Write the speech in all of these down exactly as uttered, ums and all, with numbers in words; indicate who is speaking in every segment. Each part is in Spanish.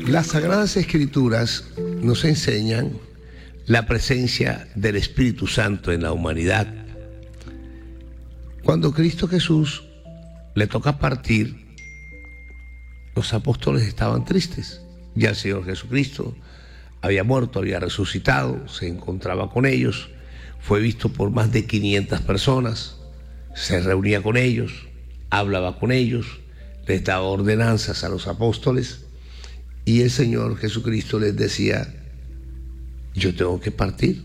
Speaker 1: Las Sagradas Escrituras nos enseñan la presencia del Espíritu Santo en la humanidad. Cuando Cristo Jesús le toca partir, los apóstoles estaban tristes. Ya el Señor Jesucristo había muerto, había resucitado, se encontraba con ellos, fue visto por más de quinientas personas, se reunía con ellos, hablaba con ellos, les daba ordenanzas a los apóstoles, y el Señor Jesucristo les decía: yo tengo que partir,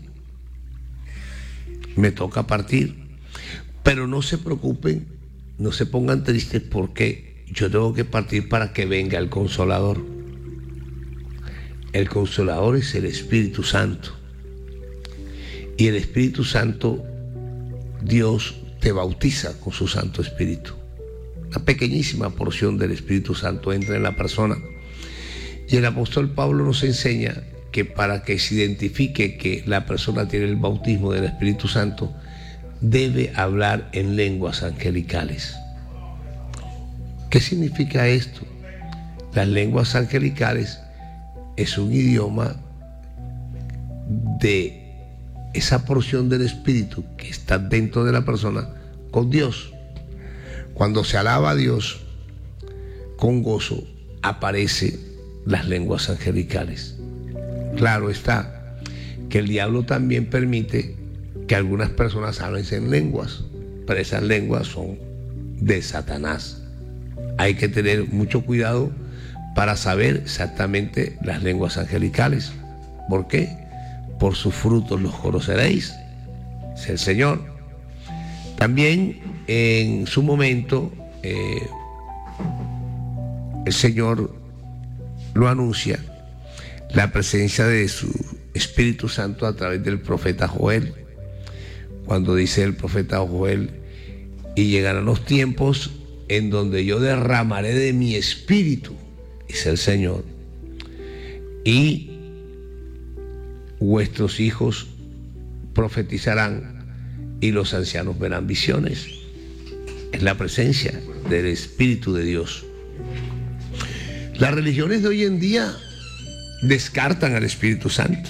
Speaker 1: me toca partir, pero no se preocupen, no se pongan tristes, porque yo tengo que partir para que venga el Consolador. El Consolador es el Espíritu Santo, y el Espíritu Santo, Dios te bautiza con su Santo Espíritu. Una pequeñísima porción del Espíritu Santo entra en la persona, y el apóstol Pablo nos enseña que para que se identifique que la persona tiene el bautismo del Espíritu Santo, debe hablar en lenguas angelicales. ¿Qué significa esto? Las lenguas angelicales es un idioma de esa porción del Espíritu que está dentro de la persona con Dios. Cuando se alaba a Dios con gozo, aparecen las lenguas angelicales. Claro está que el diablo también permite que algunas personas hablen en lenguas, pero esas lenguas son de Satanás. Hay que tener mucho cuidado para saber exactamente las lenguas angelicales. ¿Por qué? Por sus frutos los conoceréis, es el Señor. También en su momento eh, el Señor lo anuncia, la presencia de su Espíritu Santo a través del profeta Joel, cuando dice el profeta Joel: y llegarán los tiempos en donde yo derramaré de mi espíritu, dice el Señor, y vuestros hijos profetizarán y los ancianos verán visiones. Es la presencia del Espíritu de Dios. Las religiones de hoy en día descartan al Espíritu Santo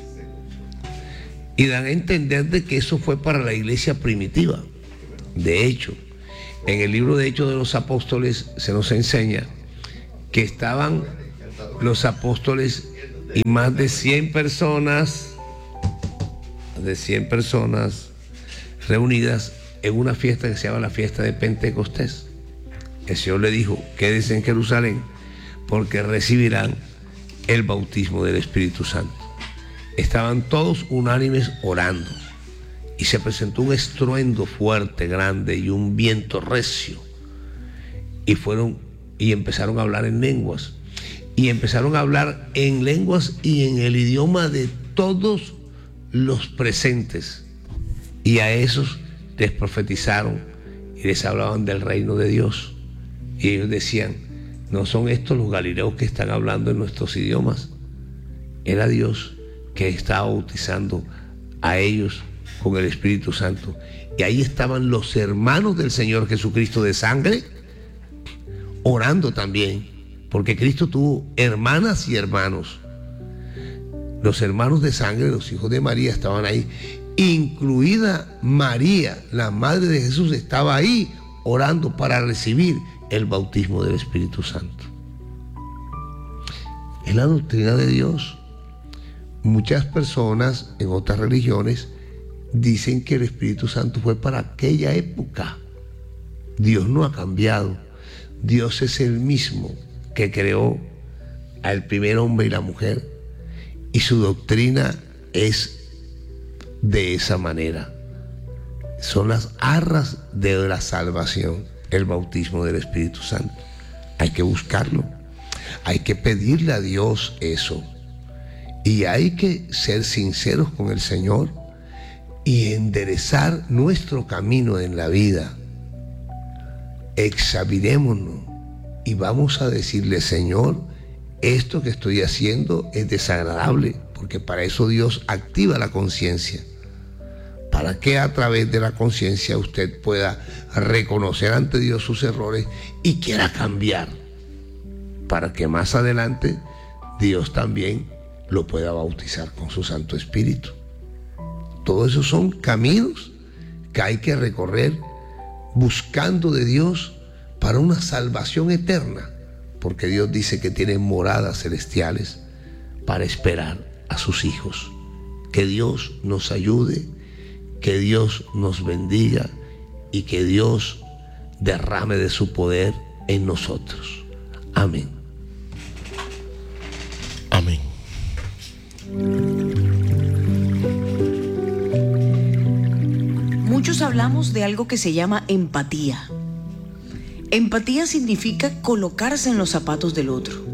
Speaker 1: y dan a entender de que eso fue para la iglesia primitiva. De hecho, en el libro de Hechos de los Apóstoles se nos enseña que estaban los apóstoles y más de cien personas, más de cien personas reunidas en una fiesta que se llama la fiesta de Pentecostés. El Señor le dijo: quédense en Jerusalén, porque recibirán el bautismo del Espíritu Santo. Estaban todos unánimes orando, y se presentó un estruendo fuerte, grande, y un viento recio, y fueron y empezaron a hablar en lenguas, y empezaron a hablar en lenguas y en el idioma de todos los presentes, y a esos les profetizaron y les hablaban del reino de Dios, y ellos decían: no son estos los galileos que están hablando en nuestros idiomas. Era Dios que estaba bautizando a ellos con el Espíritu Santo. Y ahí estaban los hermanos del Señor Jesucristo de sangre orando también, porque Cristo tuvo hermanas y hermanos. Los hermanos de sangre, los hijos de María, estaban ahí, incluida María, la madre de Jesús, estaba ahí orando para recibir el bautismo del Espíritu Santo. Es la doctrina de Dios. Muchas personas en otras religiones dicen que el Espíritu Santo fue para aquella época. Dios no ha cambiado. Dios es el mismo que creó al primer hombre y la mujer, y su doctrina es de esa manera. Son las arras de la salvación, el bautismo del Espíritu Santo. Hay que buscarlo, hay que pedirle a Dios eso, y hay que ser sinceros con el Señor y enderezar nuestro camino en la vida. Examinémonos y vamos a decirle: Señor, esto que estoy haciendo es desagradable, porque para eso Dios activa la conciencia, para que a través de la conciencia usted pueda reconocer ante Dios sus errores y quiera cambiar, para que más adelante Dios también lo pueda bautizar con su Santo Espíritu. Todos esos son caminos que hay que recorrer buscando de Dios para una salvación eterna, porque Dios dice que tiene moradas celestiales para esperar a sus hijos. Que Dios nos ayude, que Dios nos bendiga y que Dios derrame de su poder en nosotros. Amén.
Speaker 2: Amén.
Speaker 3: Muchos hablamos de algo que se llama empatía. Empatía significa colocarse en los zapatos del otro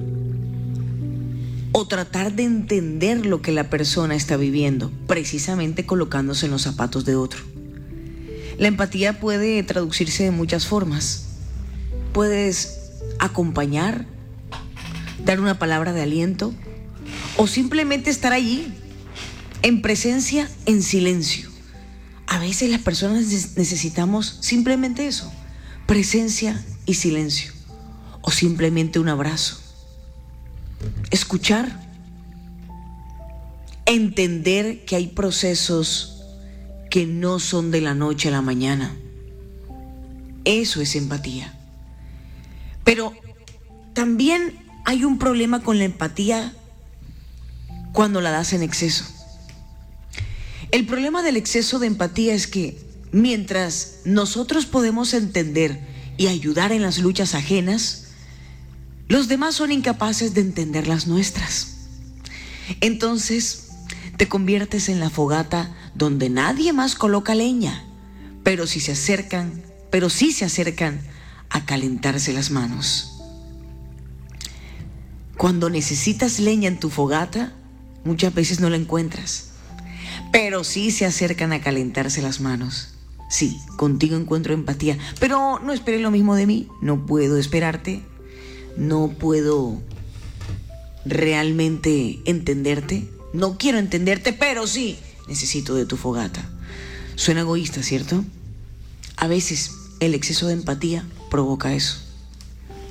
Speaker 3: o tratar de entender lo que la persona está viviendo, precisamente colocándose en los zapatos de otro. La empatía puede traducirse de muchas formas. Puedes acompañar, dar una palabra de aliento o simplemente estar allí, en presencia, en silencio. A veces las personas necesitamos simplemente eso, presencia y silencio, o simplemente un abrazo. Escuchar, entender que hay procesos que no son de la noche a la mañana. Eso es empatía. Pero también hay un problema con la empatía cuando la das en exceso. El problema del exceso de empatía es que mientras nosotros podemos entender y ayudar en las luchas ajenas, los demás son incapaces de entender las nuestras. Entonces te conviertes en la fogata donde nadie más coloca leña, pero sí se acercan, pero sí se acercan a calentarse las manos. Cuando necesitas leña en tu fogata, muchas veces no la encuentras, pero sí se acercan a calentarse las manos. Sí, contigo encuentro empatía, pero no esperes lo mismo de mí. No puedo esperarte, no puedo realmente entenderte, no quiero entenderte, pero sí necesito de tu fogata. Suena egoísta, ¿cierto? A veces el exceso de empatía provoca eso.